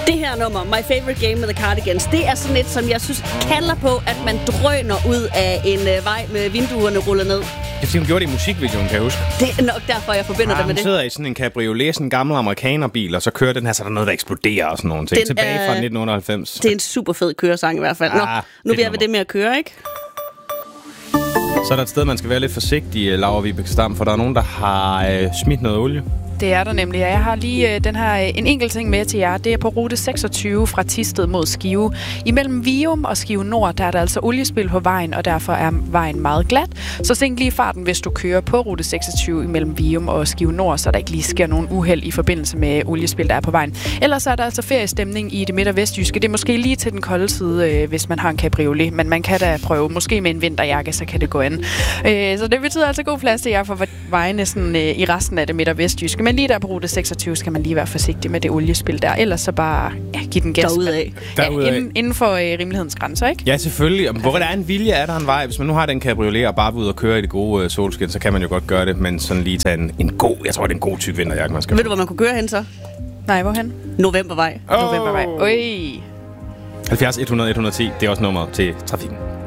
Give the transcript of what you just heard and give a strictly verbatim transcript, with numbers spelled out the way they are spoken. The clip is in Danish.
Det her nummer, My Favorite Game med The Cardigans, det er sådan et, som jeg synes kalder på, at man drøner ud af en øh, vej med vinduerne rullet ned. Det er fordi, hun gjorde det i musikvideoen, kan jeg huske. Det er nok derfor, jeg forbinder ja, det med det. Hun sidder i sådan en cabriolet, sådan en gammel amerikanerbil, og så kører den her, så er der noget, der eksploderer og sådan nogle ting. Den, Tilbage fra nitten otteoghalvfems. Det er en super fed køresang i hvert fald. Nå, ah, nu bliver vi det med at køre, ikke? Så er der et sted, man skal være lidt forsigtig, Laura Vibeke Stam, for der er nogen, der har øh, smidt noget olie. Det er der nemlig. Jeg har lige øh, den her, en enkelt ting med til jer. Det er på rute seksogtyve fra Thisted mod Skive. Imellem Vium og Skive Nord, der er der altså oliespil på vejen, og derfor er vejen meget glat. Så sænk lige farten, hvis du kører på rute seksogtyve imellem Vium og Skive Nord, så der ikke lige sker nogen uheld i forbindelse med oliespil, der er på vejen. Ellers er der altså feriestemning i det midt- og vestjyske. Det er måske lige til den kolde side, øh, hvis man har en cabriolet, men man kan da prøve. Måske med en vinterjakke, så kan det gå an. Øh, så det betyder altså god plads til jer for vejene sådan, øh, i resten af det midt- og vestjyske. Men lige der på rute seksogtyve skal man lige være forsigtig med det oliespil der. Ellers så bare ja, give den gas. Derudad. Ja, inden, inden for øh, rimelighedens grænser, ikke? Ja, selvfølgelig. Hvor der er en vilje, er der en vej. Hvis man nu har den cabriolet og bare vil ud og køre i det gode øh, solskin, så kan man jo godt gøre det, men sådan lige tage en, en god, jeg tror, det er en god type vinterjakke, man skal. Ved du, hvor man kunne køre hen så? Nej, hvorhen? Novembervej. Oh. Novembervej. Oj. halvfjerds et hundrede et hundrede og ti, det er også nummeret til trafikken.